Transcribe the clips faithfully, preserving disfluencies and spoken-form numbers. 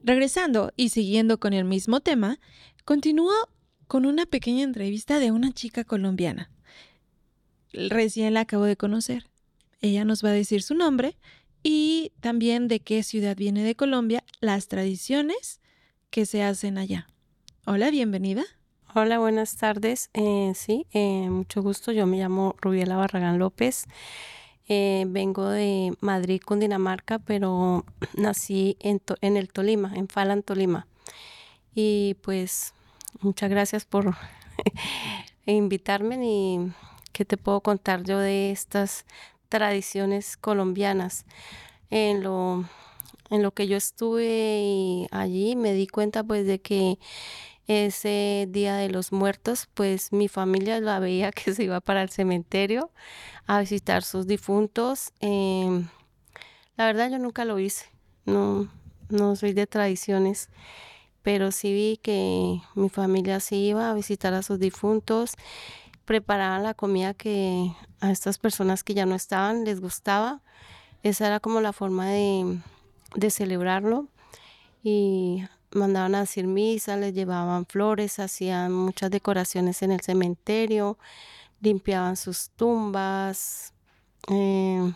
Regresando y siguiendo con el mismo tema, continúo con una pequeña entrevista de una chica colombiana. Recién la acabo de conocer. Ella nos va a decir su nombre y también de qué ciudad viene de Colombia, las tradiciones que se hacen allá. Hola, bienvenida. Hola, buenas tardes. Eh, sí, eh, mucho gusto. Yo me llamo Rubiela Barragán López. Eh, vengo de Madrid, Cundinamarca, pero nací en, To- en el Tolima, en Falan, Tolima. Y pues muchas gracias por invitarme. Y qué te puedo contar yo de estas tradiciones colombianas. En lo, en lo que yo estuve y allí me di cuenta pues de que ese Día de los Muertos, pues mi familia la veía que se iba para el cementerio a visitar sus difuntos. Em, la verdad yo nunca lo hice, no, no soy de tradiciones, pero sí vi que mi familia sí iba a visitar a sus difuntos, preparaban la comida que a estas personas que ya no estaban les gustaba. Esa era como la forma de, de celebrarlo y mandaban a decir misa, les llevaban flores, hacían muchas decoraciones en el cementerio, limpiaban sus tumbas. eh,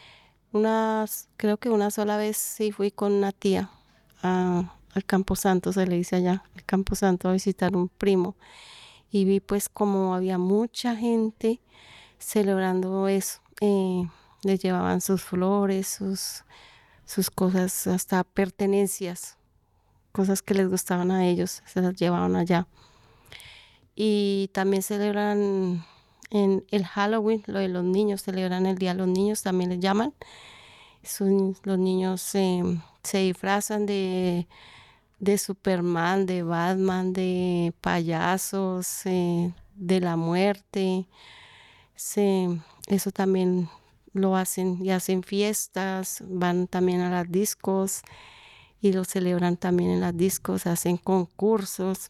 unas, creo que una sola vez sí fui con una tía a- al Camposanto, se le dice allá, el Camposanto a visitar un primo y vi pues como había mucha gente celebrando eso. Eh, les llevaban sus flores, sus, sus cosas, hasta pertenencias, cosas que les gustaban a ellos, se las llevaban allá. Y también celebran en el Halloween, lo de los niños, celebran el Día de los Niños, también les llaman. Son- los niños se se disfrazan de, de Superman, de Batman, de payasos, eh, de la muerte. Se, eso también lo hacen y hacen fiestas, van también a las discos y lo celebran también en las discos, hacen concursos.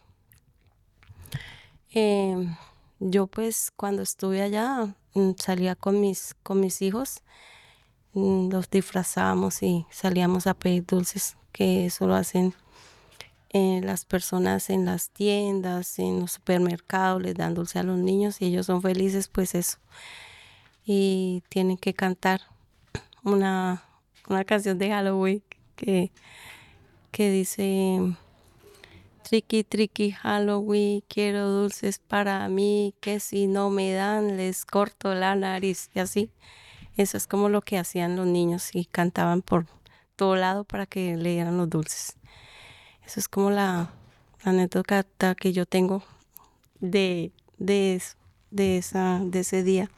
Em, yo pues cuando estuve allá mm, salía con mis, con mis hijos, mm, los disfrazábamos y salíamos a pedir dulces, que eso lo hacen eh, las personas en las tiendas, en los supermercados, les dan dulce a los niños y ellos son felices, pues eso. Y tienen que cantar una, una canción de Halloween que, que dice... Tricky, tricky Halloween, quiero dulces para mí, que si no me dan les corto la nariz y así. Eso es como lo que hacían los niños y cantaban por todo lado para que le dieran los dulces. Eso es como la, la anécdota que yo tengo de, de eso, de esa, de ese día.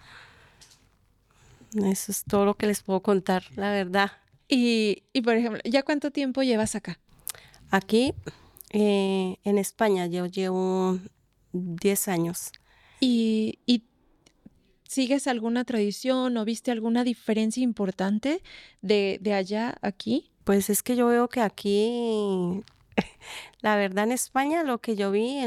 Eso es todo lo que les puedo contar, la verdad. Y, y por ejemplo, ¿ya cuánto tiempo llevas acá? Aquí eh, en España yo llevo diez años. ¿Y, y sigues alguna tradición o viste alguna diferencia importante de, de allá a aquí? Pues es que yo veo que aquí, la verdad en España, lo que yo vi